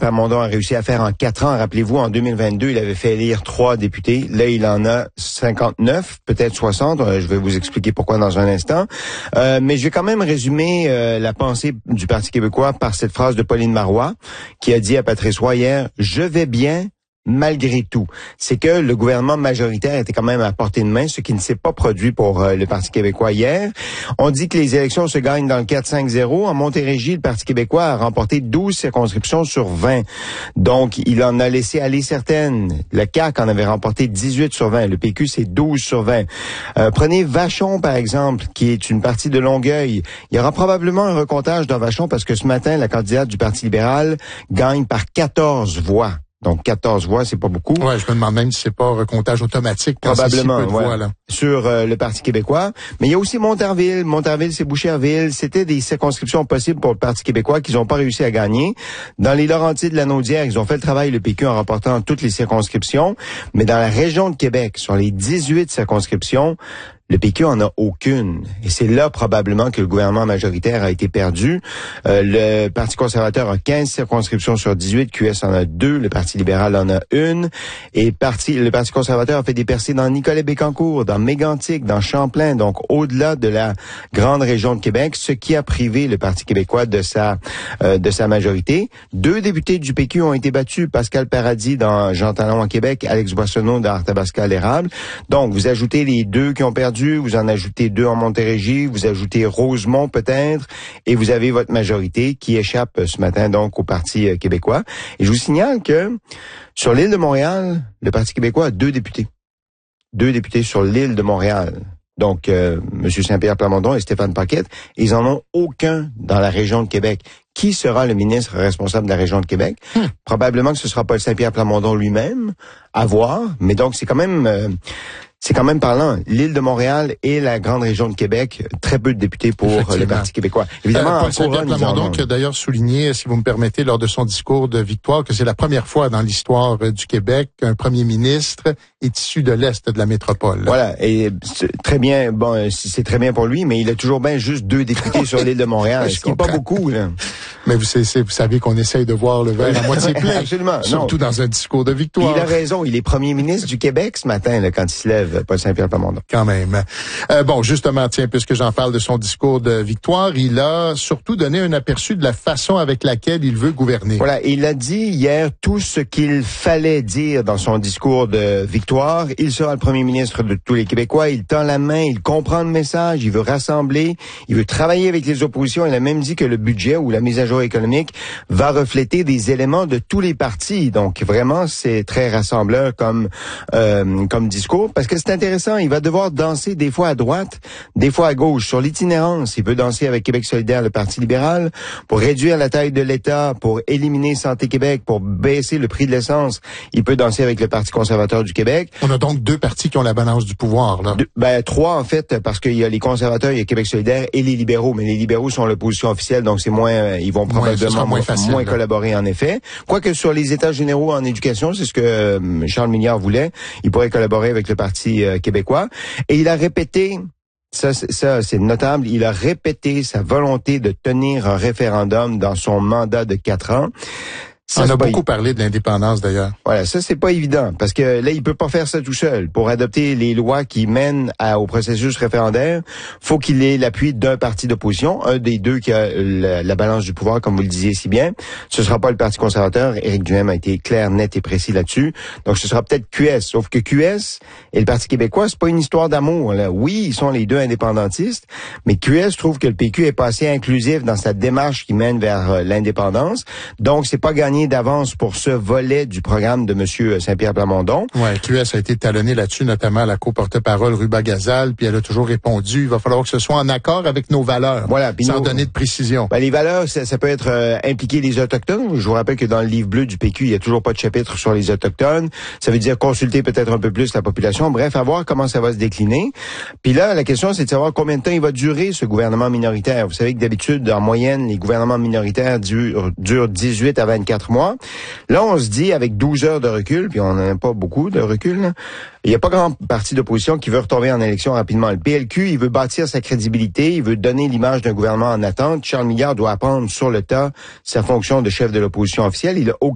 Plamondon a réussi à faire en 4 ans. Rappelez-vous, en 2022, il avait fait élire 3 députés. Là, il en a 59, peut-être 60. Je vais vous expliquer pourquoi dans un instant. Mais je vais quand même résumer la pensée du Parti québécois par cette phrase de Pauline Marois, qui a dit à Patrice Roy hier, « Je vais bien, malgré tout ». C'est que le gouvernement majoritaire était quand même à portée de main, ce qui ne s'est pas produit pour le Parti québécois hier. On dit que les élections se gagnent dans le 4-5-0. En Montérégie, le Parti québécois a remporté 12 circonscriptions sur 20. Donc, il en a laissé aller certaines. Le CAQ en avait remporté 18 sur 20. Le PQ, c'est 12 sur 20. Prenez Vachon, par exemple, qui est une partie de Longueuil. Il y aura probablement un recomptage dans Vachon parce que ce matin, la candidate du Parti libéral gagne par 14 voix. Donc 14 voix, c'est pas beaucoup. Ouais, je me demande même si c'est pas un recomptage automatique. Probablement, si peu de voix, là. Sur le Parti québécois. Mais il y a aussi Montarville. Montarville, c'est Boucherville. C'était des circonscriptions possibles pour le Parti québécois qu'ils n'ont pas réussi à gagner. Dans les Laurentides de la Naudière, ils ont fait le travail, le PQ, en remportant toutes les circonscriptions. Mais dans la région de Québec, sur les 18 circonscriptions, le PQ en a aucune. Et c'est là probablement que le gouvernement majoritaire a été perdu. Le Parti conservateur a 15 circonscriptions sur 18. QS en a 2. Le Parti libéral en a 1. Et le Parti conservateur a fait des percées dans Nicolet-Bécancour, dans Mégantic, dans Champlain, donc au-delà de la grande région de Québec, ce qui a privé le Parti québécois de sa majorité. 2 députés du PQ ont été battus. Pascal Paradis dans Jean Talon à Québec, Alex Boissonneau dans Arthabasca à l'Érable. Donc, vous ajoutez les 2 qui ont perdu, vous en ajoutez 2 en Montérégie, vous ajoutez Rosemont peut-être, et vous avez votre majorité qui échappe ce matin donc au Parti québécois. Et je vous signale que sur l'île de Montréal, le Parti québécois a 2 députés. 2 députés sur l'île de Montréal. Donc, M. Saint-Pierre Plamondon et Stéphane Paquette, ils en ont aucun dans la région de Québec. Qui sera le ministre responsable de la région de Québec? Probablement que ce sera Paul Saint-Pierre Plamondon lui-même, à voir. Mais donc, c'est quand même parlant. L'île de Montréal et la grande région de Québec, très peu de députés pour le Parti québécois. Évidemment, Paul Saint-Pierre Plamondon qui a d'ailleurs souligné, si vous me permettez, lors de son discours de victoire, que c'est la première fois dans l'histoire du Québec qu'un premier ministre est issu de l'Est de la métropole. Voilà, et c'est très bien, bon, c'est très bien pour lui, mais il a toujours bien juste 2 députés sur l'île de Montréal, ce qui n'est pas beaucoup, là. Mais vous savez qu'on essaye de voir le verre à moitié plein. Absolument. Surtout dans un discours de victoire. Il a raison, il est premier ministre du Québec ce matin, là, quand il se lève, Paul Saint-Pierre Plamondon. Quand même. Bon, justement, tiens, puisque j'en parle de son discours de victoire, il a surtout donné un aperçu de la façon avec laquelle il veut gouverner. Voilà, il a dit hier tout ce qu'il fallait dire dans son discours de victoire. Il sera le premier ministre de tous les Québécois, il tend la main, il comprend le message, il veut rassembler, il veut travailler avec les oppositions. Il a même dit que le budget ou la mise à jour économique va refléter des éléments de tous les partis. Donc vraiment, c'est très rassembleur comme discours, parce que c'est intéressant. Il va devoir danser des fois à droite, des fois à gauche. Sur l'itinérance, il peut danser avec Québec solidaire, le Parti libéral, pour réduire la taille de l'État, pour éliminer Santé Québec, pour baisser le prix de l'essence. Il peut danser avec le Parti conservateur du Québec. On a donc 2 partis qui ont la balance du pouvoir, là. 3 en fait, parce qu'il y a les conservateurs, il y a Québec solidaire et les libéraux. Mais les libéraux sont l'opposition officielle, donc c'est moins, ils vont probablement moins collaborer en effet. Quoique sur les états généraux en éducation, c'est ce que Charles Milliard voulait, il pourrait collaborer avec le Parti québécois. Et il a répété, ça c'est notable, il a répété sa volonté de tenir un référendum dans son mandat de 4 ans. On a beaucoup parlé de l'indépendance, d'ailleurs. Voilà, ça, c'est pas évident, parce que là, il peut pas faire ça tout seul. Pour adopter les lois qui mènent au processus référendaire, faut qu'il ait l'appui d'un parti d'opposition, un des 2 qui a la balance du pouvoir, comme vous le disiez si bien. Ce sera pas le Parti conservateur. Éric Duhaime a été clair, net et précis là-dessus. Donc, ce sera peut-être QS. Sauf que QS et le Parti québécois, c'est pas une histoire d'amour, là. Oui, ils sont les 2 indépendantistes, mais QS trouve que le PQ est pas assez inclusif dans sa démarche qui mène vers l'indépendance. Donc, c'est pas gagné d'avance pour ce volet du programme de M. Saint-Pierre Plamondon. Ouais, QS a été talonné là-dessus, notamment à la co-porte-parole Ruba Gazal, puis elle a toujours répondu, il va falloir que ce soit en accord avec nos valeurs, voilà, sans donner de précision. Les valeurs, ça peut être impliquer les Autochtones. Je vous rappelle que dans le livre bleu du PQ, il y a toujours pas de chapitre sur les Autochtones. Ça veut dire consulter peut-être un peu plus la population. Bref, à voir comment ça va se décliner. Puis là, la question, c'est de savoir combien de temps il va durer ce gouvernement minoritaire. Vous savez que d'habitude, en moyenne, les gouvernements minoritaires durent 18 à 24 mois. Là, on se dit, avec 12 heures de recul, puis on n'en a pas beaucoup de recul, là, il n'y a pas grand parti d'opposition qui veut retomber en élection rapidement. Le PLQ, il veut bâtir sa crédibilité, il veut donner l'image d'un gouvernement en attente. Charles Milliard doit apprendre sur le tas sa fonction de chef de l'opposition officielle. Il a